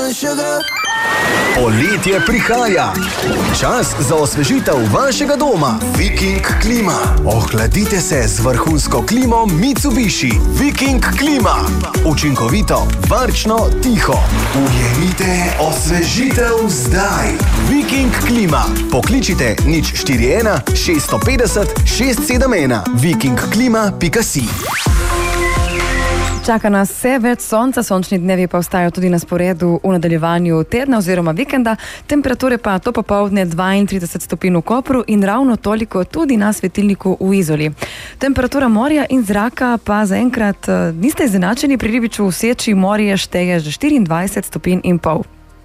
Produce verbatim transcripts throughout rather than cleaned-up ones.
Poletje prihaja. Čas za osvežitev vašega doma. Viking klima. Ohladite se z vrhunsko klimo Mitsubishi. Viking klima. Učinkovito, varčno, tiho. Ujemite osvežitev zdaj. Viking klima. Pokličite nič štiri ena šest pet nula šest sedem ena. viking klima pika si. Čaka nas vse več sonca, sončni dnevi pa ostajajo tudi na sporedu v nadaljevanju tedna oziroma vikenda, temperature pa to popoldne dvaintrideset stopinj v Kopru in ravno toliko tudi na svetilniku v Izoli. Temperatura morja in zraka pa zaenkrat niste izenačeni, pri Ribiču v Seči morje šteje že štiriindvajset stopinj in pol.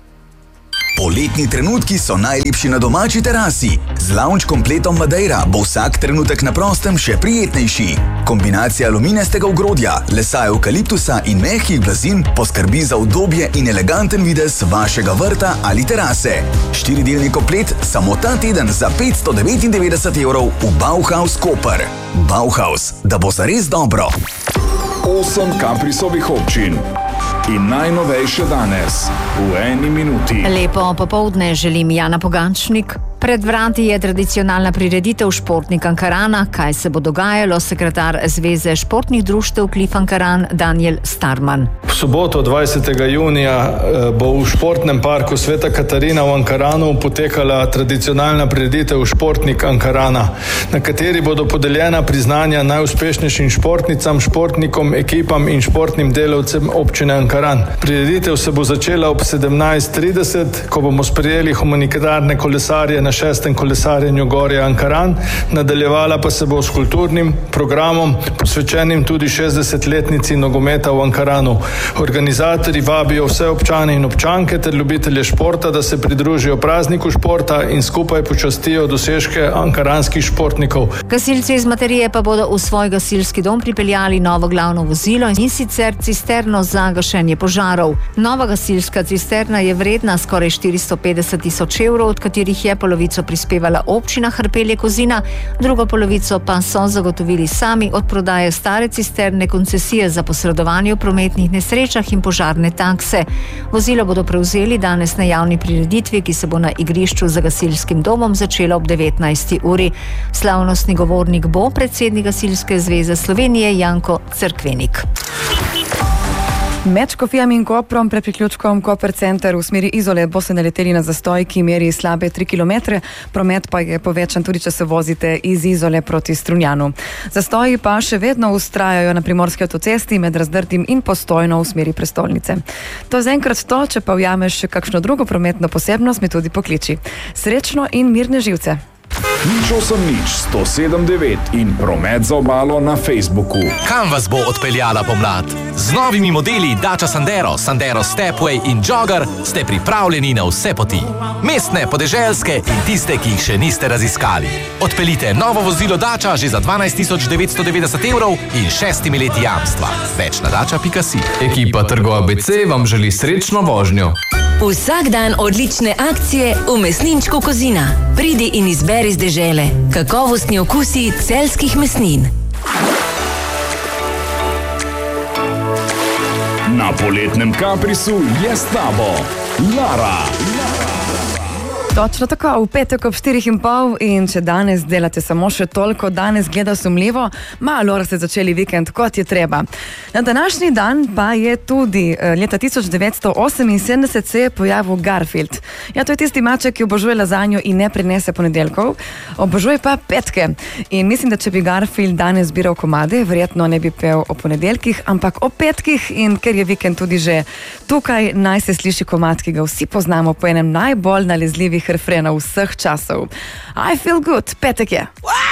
Poletni trenutki so najlepši na domači terasi. Z lounge kompletom Madeira bo vsak trenutek na prostem še prijetnejši. Kombinacija aluminijastega ogrodja, lesa evkaliptusa in mehkih blazin poskrbi za udobje in eleganten videz vašega vrta ali terase. Štiridelni komplet samo ta teden za petsto devetindevetdeset evrov v Bauhaus Koper. Bauhaus, da bo zares dobro. Osem Kaprisovih občin. In najnovejše danes, v eni minuti. Lepo popoldne želim Jana Pogančnik. Pred vrati je tradicionalna prireditev Športnik Ankarana. Kaj se bo dogajalo, sekretar Zveze športnih društev Klif Ankaran Daniel Starman. V soboto dvajsetega junija bo v športnem parku Sveta Katarina v Ankaranu potekala tradicionalna prireditev Športnik Ankarana, na kateri bodo podeljena priznanja najuspešnejšim športnicam, športnikom, ekipam in športnim delavcem občine Ankaran. Prireditev se bo začela ob sedemnajst trideset, ko bomo sprejeli humanitarne kolesarje na šestem kolesarjenju Gorja Ankaran, nadaljevala pa se bo s kulturnim programom, posvečenim tudi šestdesetletnici nogometa v Ankaranu. Organizatorji vabijo vse občane in občanke ter ljubitelje športa, da se pridružijo prazniku športa in skupaj počastijo dosežke ankaranskih športnikov. Gasilci iz Materije pa bodo v svoj gasilski dom pripeljali novo glavno vozilo in sicer cisterno za gašenje požarov. Nova gasilska cisterna je vredna skoraj štiristo petdeset tisoč evrov, od katerih je polovico prispevala občina Hrpelje-Kozina, drugo polovico pa so zagotovili sami od prodaje stare cisterne, koncesije za posredovanje v prometnih nesrečah in požarne takse. Vozilo bodo prevzeli danes na javni prireditvi, ki se bo na igrišču za gasilskim domom začela ob devetnajsti uri. Slavnostni govornik bo predsednik Gasilske zveze Slovenije Janko Cerkvenik. Med Škofijami in Koprom pred priključkom Koper center v smeri Izole bo se naleteli na zastoj, ki meri slabe tri kilometre, promet pa je povečan tudi, če se vozite iz Izole proti Strunjanu. Zastoji pa še vedno vztrajajo na primorski avtocesti med Razdrtim in Postojno v smeri prestolnice. To je zaenkrat to, če pa ujameš še kakšno drugo prometno posebnost, mi tudi pokliči. Srečno in mirne živce. Nič osem nič sto sedem devet in promet za obalo na Facebooku. Kam vas bo odpeljala pomlad? Z novimi modeli Dacia Sandero, Sandero Stepway in Jogger ste pripravljeni na vse poti. Mestne, podeželske in tiste, ki jih še niste raziskali. Odpeljite novo vozilo Dacia že za dvanajst tisoč devetsto devetdeset evrov in šestimi leti jamstva. Več na dacia pika si. Ekipa Trgo A B C vam želi srečno vožnjo. Vsak dan odlične akcije v mesninčku Kozina. Pridi in izberi z dežele. Kakovostni okusi celjskih mesnin. Na poletnem Kaprisu je s tabo Lara. Točno tako, v petek ob štirih in pol in če danes delate samo še toliko, danes gleda sumljivo, malo ste začeli vikend, kot je treba. Na današnji dan pa je tudi leta tisoč devetsto oseminsedemdeset se je pojavil Garfield. Ja, to je tisti maček, ki obožuje lazanjo in ne prinese ponedeljkov, obožuje pa petke. In mislim, da če bi Garfield danes zbiral komade, verjetno ne bi pel o ponedeljkih, ampak o petkih, in ker je vikend tudi že tukaj, naj se sliši komad, ki ga vsi poznamo po enem najbolj nalezljivih refrenov vseh časov. I feel good, petek je.